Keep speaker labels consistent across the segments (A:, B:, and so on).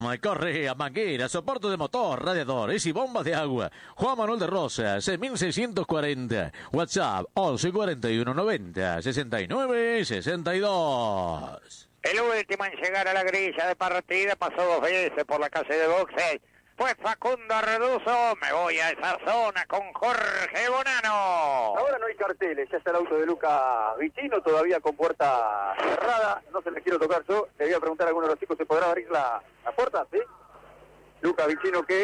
A: Correa, manguera, soporte de motor, radiadores y bombas de agua. Juan Manuel de Rosas, 1640. WhatsApp 11 41 90 69 62.
B: El último en llegar a la grilla de partida pasó 2 veces por la calle de boxes. Pues Facundo Reduzo, me voy a esa zona con Jorge Bonano.
C: Ahora no hay carteles, ya está el auto de Luca Vicino, todavía con puerta cerrada. No se les quiero tocar yo, le voy a preguntar a alguno de los chicos, ¿se podrá abrir la puerta? ¿Sí? Luca Vicino, ¿qué?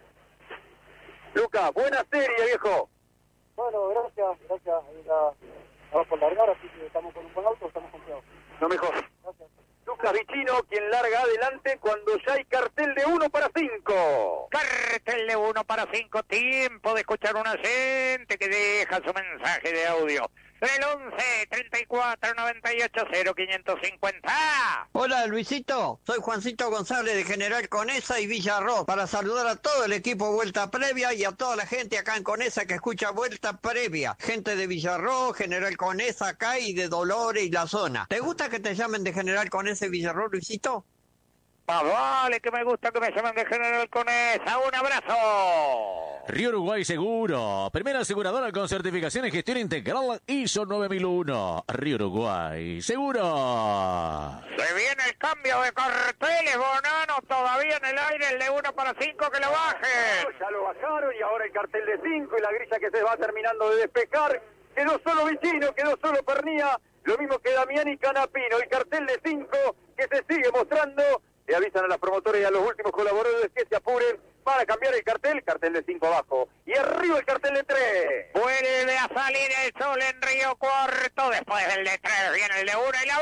C: Luca, buena serie, viejo.
D: Bueno, gracias. Vamos por largar, así que estamos con un buen auto, estamos confiados.
C: No mejor.
D: Gracias.
C: Lucas Vicino, quien larga adelante cuando ya hay cartel de 1 para 5.
B: Cartel de 1 para 5, tiempo de escuchar a un agente que deja su mensaje de audio. El 11 34 98 0 550.
E: Hola Luisito, soy Juancito González de General Conesa y Villarroz para saludar a todo el equipo Vuelta Previa y a toda la gente acá en Conesa que escucha Vuelta Previa. Gente de Villarroz, General Conesa acá y de Dolores y la zona. ¿Te gusta que te llamen de General Conesa y Villarroz, Luisito?
B: Más vale que me gusta que me llamen de General Conesa. ¡Un abrazo!
A: Río Uruguay Seguro, primera aseguradora con certificación en gestión integral ISO 9001. Río Uruguay Seguro.
B: Se viene el cambio de carteles, Bonano, todavía en el aire el de 1 para 5, que lo bajen.
C: Ya lo bajaron y ahora el cartel de 5 y la grilla que se va terminando de despejar. Quedó solo Vicino, quedó solo Pernía, lo mismo que Damián y Canapino. El cartel de 5 que se sigue mostrando. Le avisan a las promotoras y a los últimos colaboradores que se apuren para cambiar el cartel de 5 abajo. Y arriba el cartel de 3.
B: Vuelve a salir el sol en Río Cuarto. Después del de 3 viene el de 1 y la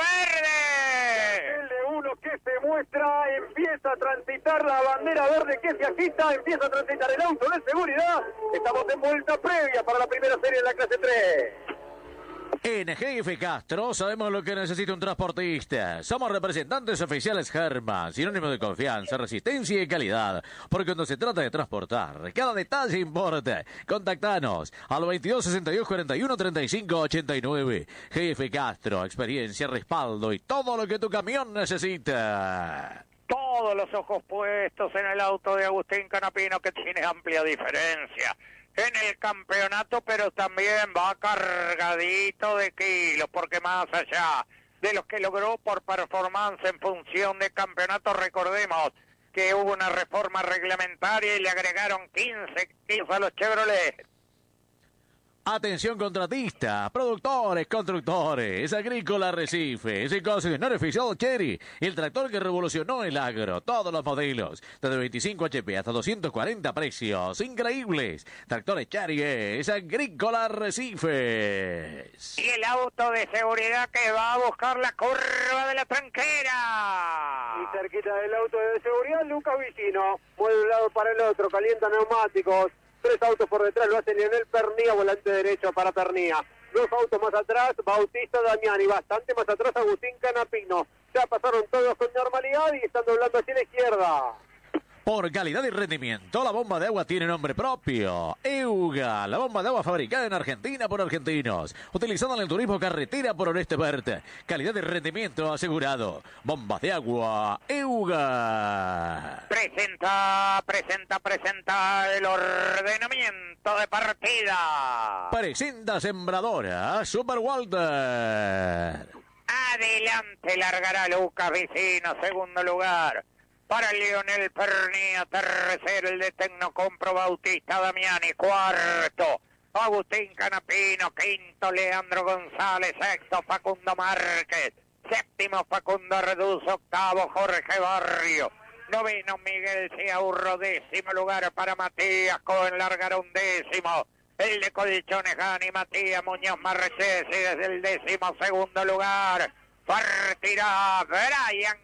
B: verde.
C: El de 1 que se muestra, empieza a transitar la bandera verde que se agita, empieza a transitar el auto de seguridad. Estamos en Vuelta Previa para la primera serie de la clase 3.
A: En GF Castro sabemos lo que necesita un transportista. Somos representantes oficiales Germa, sinónimo de confianza, resistencia y calidad. Porque cuando se trata de transportar, cada detalle importa. Contactanos al 22 62 41 35 89. GF Castro, experiencia, respaldo y todo lo que tu camión necesita.
B: Todos los ojos puestos en el auto de Agustín Canapino, que tiene amplia diferencia en el campeonato, pero también va cargadito de kilos, porque más allá de los que logró por performance en función de campeonato, recordemos que hubo una reforma reglamentaria y le agregaron 15 kilos a los Chevrolet.
A: Atención contratistas, productores, constructores, Agrícola Recife, ese concesionario oficial Cherry, el tractor que revolucionó el agro, todos los modelos, desde 25 HP hasta 240 precios, increíbles. Tractores Cherry es Agrícola Recife.
B: Y el auto de seguridad que va a buscar la curva de la tranquera.
D: Y cerquita del auto de seguridad, Lucas Vicino, mueve de un lado para el otro, calienta neumáticos. 3 autos por detrás, lo hace Lionel Pernía, volante derecho para Pernía. 2 autos más atrás, Bautista Damián, y bastante más atrás Agustín Canapino. Ya pasaron todos con normalidad y están doblando hacia la izquierda.
A: Por calidad y rendimiento, la bomba de agua tiene nombre propio. EUGA, la bomba de agua fabricada en Argentina por argentinos. Utilizada en el turismo carretera por Oreste Verde. Calidad y rendimiento asegurado. Bombas de agua EUGA.
B: Presenta el ordenamiento de partida.
A: Presenta Sembradora Super Walter.
B: Adelante largará Lucas Vicino, segundo lugar. Para Lionel Pernía, tercero el de Tecnocompro Bautista Damiani, cuarto Agustín Canapino, quinto Leandro González, sexto Facundo Márquez, séptimo Facundo Reduzo, octavo Jorge Barrio, noveno Miguel Ciaurro, décimo lugar para Matías Cohen, largará un décimo. El de Colchones Gani, Matías Muñoz Marchesi, desde el 12º lugar. Partirá Brian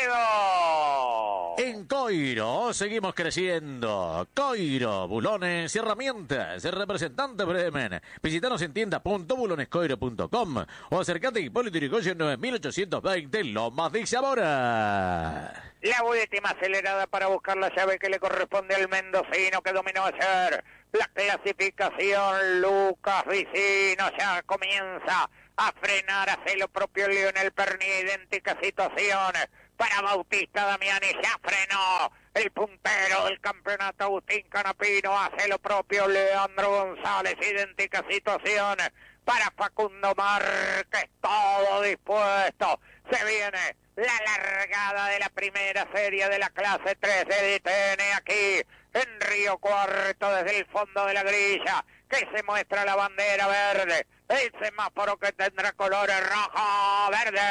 B: Quevedo.
A: En Coiro seguimos creciendo. Coiro, bulones y herramientas. El representante Bremen. Visítanos en tienda.bulonescoiro.com o acercate a Hipólito Yrigoyen 9820 Lomas de Zamora.
B: La última acelerada para buscar la llave que le corresponde al mendocino que dominó ayer la clasificación. Lucas Vicino ya comienza a frenar, hace lo propio Lionel Pernía, idéntica situación para Bautista Damiani, ya frenó el puntero del campeonato Agustín Canapino, hace lo propio Leandro González, idéntica situación para Facundo Márquez, todo dispuesto, se viene la largada de la primera serie de la clase 3, se detiene aquí en Río Cuarto desde el fondo de la grilla, que se muestra la bandera verde, el semáforo que tendrá colores rojo, verde,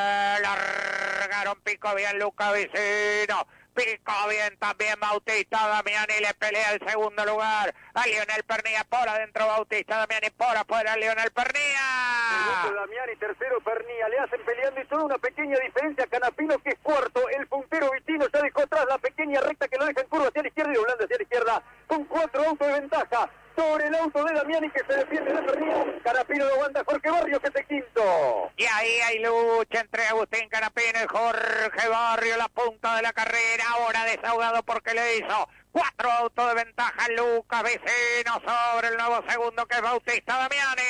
B: largaron, picó bien Luca Vicino, picó bien también Bautista Damiani, le pelea el segundo lugar a Lionel Pernía, por adentro Bautista Damiani, por afuera Lionel Pernía.
C: Segundo Damiani, tercero Pernía, le hacen peleando y toda una pequeña diferencia, Canapino que es cuarto, el puntero Vicino ya dejó atrás la pequeña recta que lo deja en curva hacia la izquierda y doblando hacia la izquierda, con 4 autos de ventaja sobre el auto de Damiani que se defiende de Pernía. Canapino lo aguanta Jorge Barrio, que es el quinto.
B: Y ahí hay lucha entre Agustín Canapino y Jorge Barrio, la punta de la carrera, ahora desahogado porque le hizo 4 autos de ventaja Lucas Vicino sobre el nuevo segundo que es Bautista Damiani.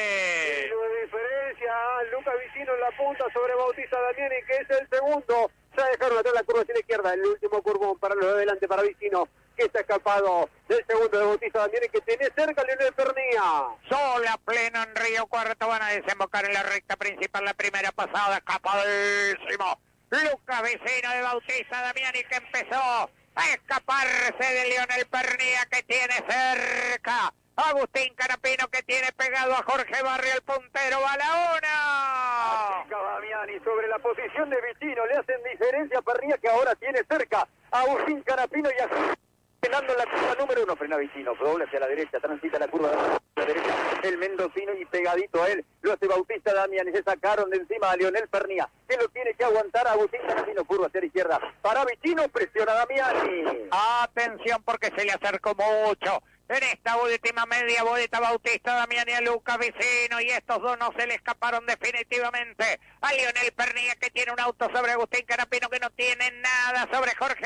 D: De diferencia, Lucas Vicino en la punta sobre Bautista Damiani, que es el segundo. Ya dejaron atrás la curva hacia la izquierda, el último curvón para los de adelante para Vicino, que está escapado del segundo de Bautista Damiani, que tiene cerca a Leonel Pernía.
B: Sola pleno en Río Cuarto, van a desembocar en la recta principal, la primera pasada, escapadísimo Lucas Vicino de Bautista Damiani, que empezó a escaparse de Lionel Pernía, que tiene cerca Agustín Canapino, que tiene pegado a Jorge Barrio, el puntero, va a la una.
C: Achica Damiani sobre la posición de Vicino, le hacen diferencia a Pernía, que ahora tiene cerca a Agustín Canapino y a frenando la curva número 1, frena Vicino, dobla hacia la derecha, transita la curva de la derecha, el mendocino y pegadito a él, lo hace Bautista Damiani, se sacaron de encima a Leonel Pernía, que lo tiene que aguantar a Agustín Canapino, curva hacia la izquierda, para Vicino, presiona Damiani.
B: Atención porque se le acercó mucho en esta última media vuelta Bautista Damiani a Lucas Vicino, y estos dos no se le escaparon definitivamente a Lionel Pernía, que tiene un auto sobre Agustín Canapino, que no tiene nada sobre Jorge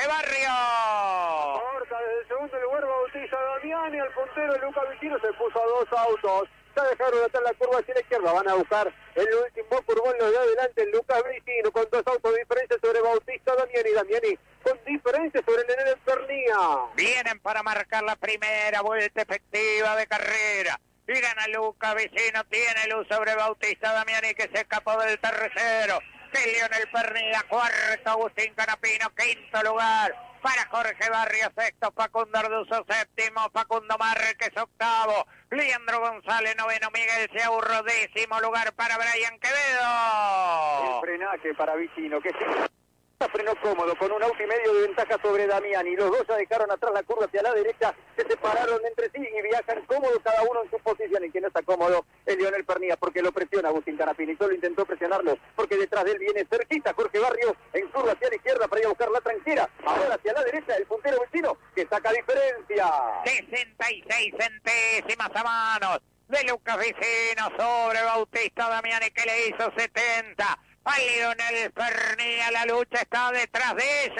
B: Barrio.
D: Corta desde el segundo lugar Bautista Damiani, el puntero Lucas Vicino se puso a 2 autos. Ya dejaron atrás la curva hacia la izquierda, van a buscar el último curvón, lo de adelante Lucas Vicino, con 2 autos de diferencia sobre Bautista Damiani. Damiani con diferencia sobre Leonel Pernía.
B: Vienen para marcar la primera vuelta efectiva de carrera. Y gana Lucas Vicino, tiene luz sobre Bautista Damiani, que se escapó del tercero. Que Lionel Pernía, cuarto Agustín Canapino, quinto lugar para Jorge Barrio, sexto Facundo Arduzo, séptimo Facundo Márquez, octavo Leandro González, noveno Miguel Ciaurro, décimo lugar para Brian Quevedo.
C: El frenaje para Vicino, que frenó cómodo, con 1 auto y medio de ventaja sobre Damiani. Los dos ya dejaron atrás la curva hacia la derecha, se separaron entre sí y viajan cómodos cada uno en su posición. En quien no está cómodo es Lionel Pernía, porque lo presiona Agustín Canapino, y solo intentó presionarlo, porque detrás de él viene cerquita Jorge Barrio, en curva hacia la izquierda para ir a buscar la tranquera. Ahora hacia la derecha el puntero Vicino, que saca diferencia.
B: 66 centésimas a manos de Lucas Vicino sobre Bautista Damiani, que le hizo 70. A Lionel Pernía, la lucha está detrás de ellos.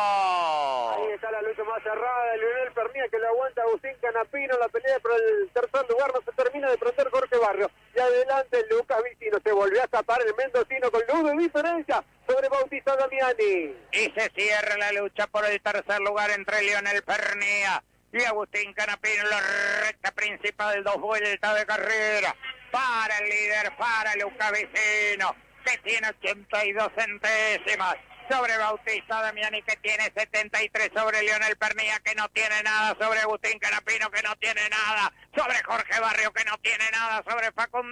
D: Ahí está la lucha más cerrada de Leonel Pernía, que le aguanta a Agustín Canapino. La pelea por el tercer lugar no se termina de prender Jorge Barrio. Y adelante Lucas Vicino, se volvió a escapar el mendocino con luz de diferencia sobre Bautista Damiani.
B: Y se cierra la lucha por el tercer lugar entre Lionel Pernía y Agustín Canapino, la recta principal, 2 vueltas de carrera para el líder, para Lucas Vicino, que tiene 82 centésimas sobre Bautista Damiani, que tiene 73 sobre Lionel Pernía, que no tiene nada sobre Agustín Canapino, que no tiene nada sobre Jorge Barrio, que no tiene nada sobre Facundo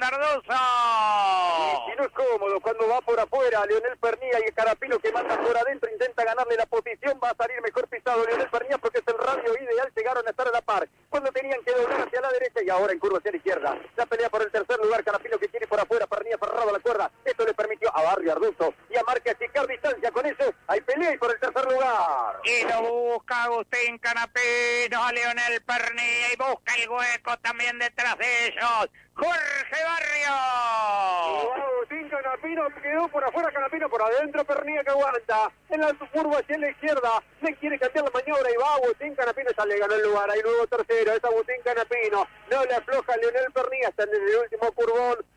B: Arduzo.
C: Y no es cómodo cuando va por afuera Lionel Pernía, y el Canapino, que manda por adentro, intenta ganarle la posición, va a salir mejor pisado Lionel Pernía, porque es el radio ideal, llegaron a estar a la par cuando tenían que doblar hacia la derecha y ahora en curva hacia la izquierda. La pelea por el tercer lugar, Canapino, que tiene por afuera, Pernía aferrado a la cuerda. Esto le permitió a Barrio, Arduzo y a Márquez achicar distancia. Con eso hay pelea y por el tercer lugar.
B: Y lo busca Agustín Canapino a Lionel Pernía, y busca el hueco también detrás de ellos Jorge Barrio.
D: Agustín Canapino quedó por afuera, Canapino por adentro, Pernía que aguanta. En la curva hacia la izquierda, le quiere cambiar la maniobra y va Agustín Canapino, ya le ganó el lugar. Ahí luego tercero, es Agustín Canapino. No le afloja a Lionel Pernía, está en el último curvón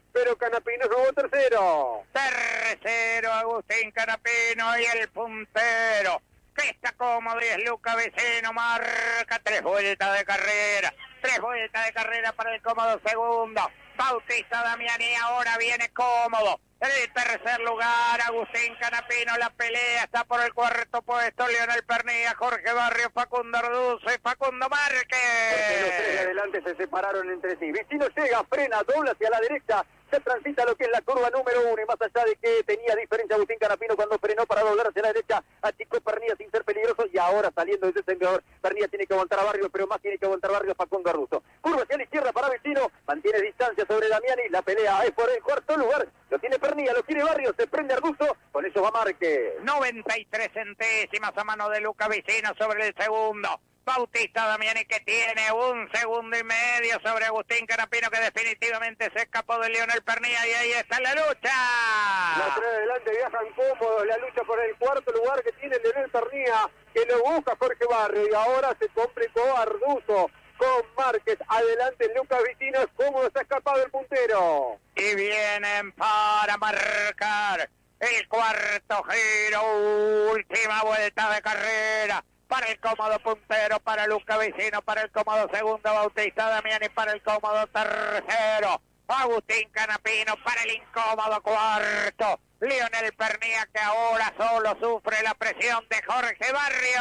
D: pero Canapino jugó tercero.
B: Tercero Agustín Canapino y el puntero, que está cómodo, y es Luca Vicino, marca 3 vueltas de carrera. 3 vueltas de carrera para el cómodo segundo. Bautista Damiani ahora viene cómodo. En el tercer lugar, Agustín Canapino, la pelea está por el cuarto puesto. Leonel Pernía, Jorge Barrio, Facundo Arduzo y Facundo Márquez.
C: Porque los tres de adelante se separaron entre sí. Vicino llega, frena, dobla hacia la derecha. Se transita lo que es la curva número 1 y más allá de que tenía diferencia Agustín Canapino cuando frenó para doblar hacia la derecha, achicó Pernía sin ser peligroso y ahora saliendo desde ese sector, Pernía tiene que aguantar a Barrio, pero más tiene que aguantar Barrio Facundo Arduzo. Curva hacia la izquierda para Vicino, mantiene distancia sobre Damiani, la pelea es por el cuarto lugar, lo tiene Pernía, lo quiere Barrio, se prende Arduzo, con eso va Márquez.
B: 93 centésimas a mano de Luca Vicino sobre el segundo. Bautista Damiani, que tiene 1 segundo y medio sobre Agustín Canapino, que definitivamente se escapó de Leonel Pernía, y ahí está la lucha.
D: Los tres de adelante viajan cómodos, la lucha por el cuarto lugar que tiene Leonel Pernía, que lo busca Jorge Barrio, y ahora se complicó Arduzo con Márquez. Adelante Lucas Vicino, cómodo, se ha escapado el puntero.
B: Y vienen para marcar el cuarto giro, última vuelta de carrera. Para el cómodo puntero, para Luca Vicino, para el cómodo segundo, Bautista Damiani, para el cómodo tercero, Agustín Canapino, para el incómodo cuarto, Leonel Pernía, que ahora solo sufre la presión de Jorge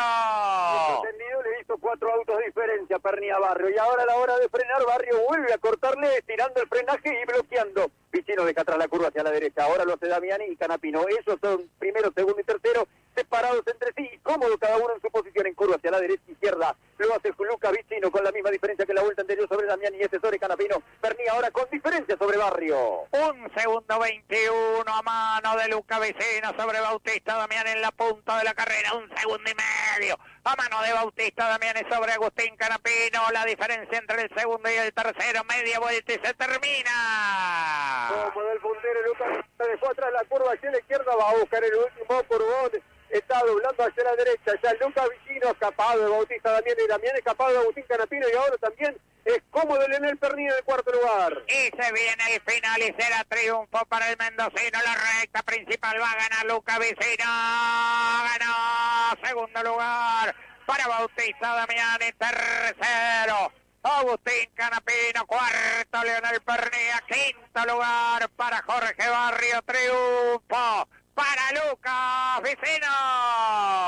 B: Barrio.
C: Entendido, le hizo 4 autos de diferencia Pernía a Barrio, y ahora a la hora de frenar Barrio vuelve a cortarle, tirando el frenaje y bloqueando. Vicino deja atrás la curva hacia la derecha, ahora lo hace Damiani y Canapino, esos son primero, segundo y tercero, separados entre sí, cómodo cada uno en su posición en curva hacia la derecha e izquierda. Lo hace Luca Vicino con la misma diferencia que la vuelta anterior sobre Damiani y este sobre Canapino. Pernía ahora con diferencia sobre Barrio.
B: 1 segundo 21 a mano de Luca Vicino sobre Bautista Damiani en la punta de la carrera. 1 segundo y medio a mano de Bautista Damiani sobre Agustín Canapino. La diferencia entre el segundo y el tercero, media vuelta y se termina.
D: Como del puntero, Lucas se dejó atrás la curva hacia la izquierda, va a buscar el último curvón, está doblando hacia la derecha, ya Lucas Vicino escapado de Bautista Damiani, y Damiani escapado de Agustín Canapino, y ahora también es cómodo Leonel Pernía en el cuarto lugar.
B: Y se viene el final y será triunfo para el mendocino. La recta principal va a ganar Luca Vicino. Ganó. Segundo lugar para Bautista Damiani. Tercero Agustín Canapino. Cuarto Leonel Pernía. Quinto lugar para Jorge Barrio. Triunfo para Luca Vicino.